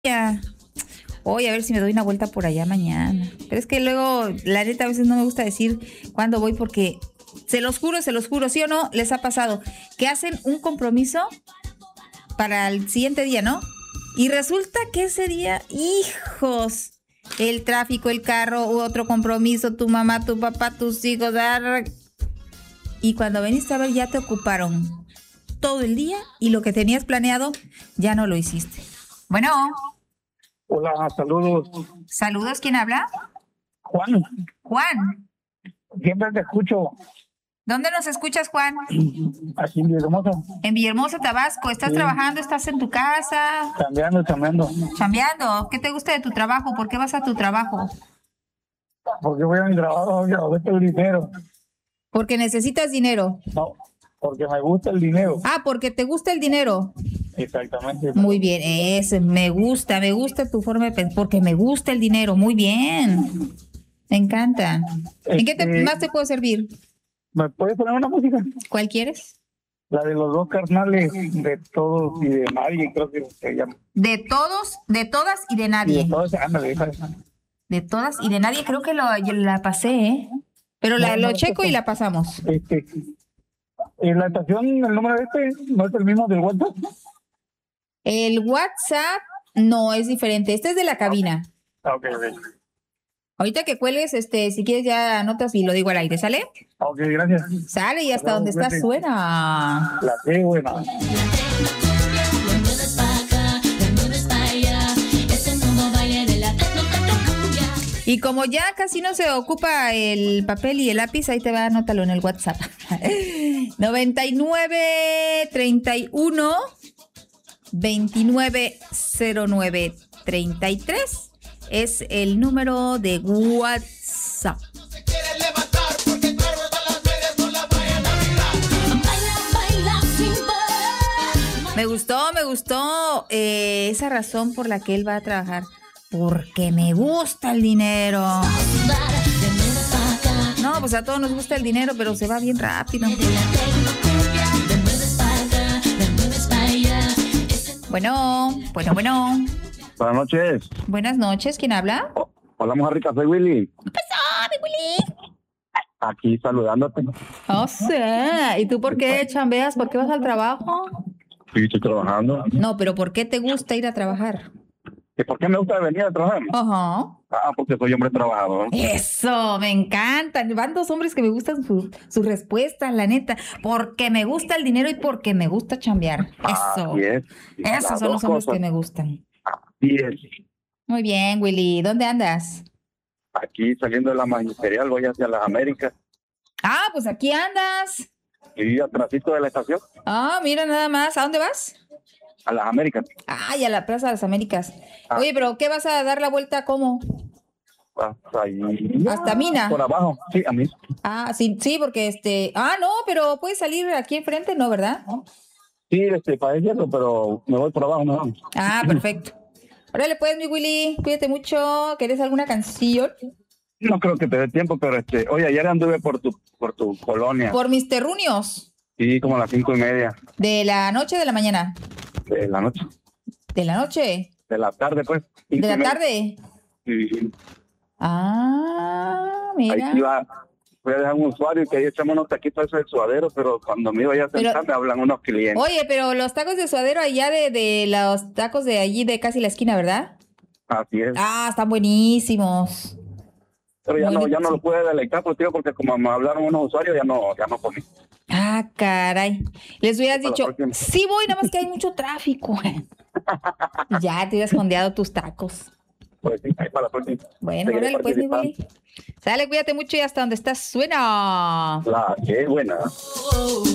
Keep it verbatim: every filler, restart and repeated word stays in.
Ya. Voy a ver si me doy una vuelta por allá mañana. Pero es que luego, la neta, a veces no me gusta decir cuándo voy porque se los juro, se los juro, ¿sí o no? Les ha pasado que hacen un compromiso para el siguiente día, ¿no? Y resulta que ese día, hijos, el tráfico, el carro, otro compromiso, tu mamá, tu papá, tus hijos, dar... y cuando veniste a ver ya te ocuparon todo el día y lo que tenías planeado ya no lo hiciste. Bueno. Hola, saludos. Saludos, ¿quién habla? Juan. Juan. Siempre te escucho. ¿Dónde nos escuchas, Juan? Aquí en Villahermosa. En Villahermosa, Tabasco. ¿Estás Sí. trabajando? ¿Estás en tu casa? Cambiando, cambiando. Chambeando. ¿Qué te gusta de tu trabajo? ¿Por qué vas a tu trabajo? Porque voy a mi trabajo, yo gusta el dinero. Porque necesitas dinero. No, porque me gusta el dinero. Ah, porque te gusta el dinero. Exactamente. Muy bien, eso, me gusta, me gusta tu forma de pensar, porque me gusta el dinero, muy bien. Me encanta. ¿En qué te, Este- más te puedo servir? ¿Me puedes poner una música? ¿Cuál quieres? La de los dos carnales, de todos y de nadie, creo que se llama. De todos, de todas y de Y nadie. de todos, ándale, esa, esa. De todas y de nadie, creo que lo, yo la pasé, ¿eh? Pero la, No, lo no, checo este- y la pasamos. Este, en la estación, el número de este, ¿no es el mismo del WhatsApp? El WhatsApp no es diferente, este es de la cabina. Ah, ok, ok. Ahorita que cuelgues, este, si quieres ya anotas y lo digo al aire, ¿sale? Ok, gracias. Sale y hasta Hola, donde estás cuídate. suena. La qué buena. Le mueves pa' acá, le mueves pa' allá, ese nuevo baile de la tecno, tecno, cumbia. Y como ya casi no se ocupa el papel y el lápiz, ahí te va, anótalo en el WhatsApp. noventa y nueve treinta y uno veintinueve cero nueve treinta y tres es el número de WhatsApp. Baila, baila sin parar. Me gustó, me gustó eh, esa razón por la que él va a trabajar. Porque me gusta el dinero. Sudar, le mueves pa' acá, No, pues a todos nos gusta el dinero, pero se va bien rápido. de la tecno, cumbia. Le mueves pa' acá, le mueves pa' allá, ese Bueno, bueno, bueno. Buenas noches. Buenas noches, ¿quién habla? O- Hola, mujer rica, soy Willy. ¿Qué pasó, mi Willy? Aquí saludándote. Oh, sí. ¿Y tú por qué chambeas? ¿Por qué vas al trabajo? Sí, estoy trabajando. No, pero ¿por qué te gusta ir a trabajar? ¿Y por qué me gusta venir a trabajar? Ajá. Ah, porque soy hombre trabajador. Eso, me encantan. Van dos hombres que me gustan su, su respuesta, la neta. Porque me gusta el dinero y porque me gusta chambear. Eso. Así es. Esos Las son dos los hombres cosas. que me gustan. Así es. Muy bien, Willy. ¿Dónde andas? Aquí saliendo de la magisterial voy hacia las Américas. Ah, pues aquí andas. Y atrásito de la estación, Ah, mira nada más. ¿A dónde vas? a las Américas. Ay, a la Plaza de las Américas. Ah. Oye, pero ¿qué vas a dar la vuelta? ¿Cómo? Hasta ahí. Hasta Mina. Por abajo. Sí, a mí. Ah, sí, sí, porque este... Ah, no, pero puedes salir aquí enfrente, ¿no, verdad? Sí, este, para eso, pero me voy por abajo, no. Ah, perfecto. Órale, pues, mi Willy, cuídate mucho. ¿Quieres alguna canción? No creo que te dé tiempo, pero este, oye, ayer anduve por tu, por tu colonia. Por mis terrunios. Sí, como a las cinco y media ¿De la noche o de la mañana? de la noche. ¿De la noche? De la tarde, pues. ¿De cinco y la media. tarde? Sí. Ah, Ahí mira. sí iba, voy a dejar un usuario que ahí echamos unos taquitos esos de suadero, pero cuando me iba ya a Pero- sentar me hablan unos clientes. Oye, pero los tacos de suadero allá de, de los tacos de allí de casi la esquina, ¿verdad? Así es. Ah, están buenísimos. pero ya muy no, bien, ya no sí. lo pude deleitar, pues, tío, porque como me hablaron unos usuarios, ya no, ya no comí. Ah, caray. Les hubieras Para la dicho, próxima. sí voy, nada más que hay mucho tráfico. Ya te hubieras fondeado tus tacos. Pues sí, ahí para la próxima. Bueno, Seguiré órale, pues, mi Willy. participando. Sale, cuídate mucho y hasta donde estás suena. La, qué buena. oh.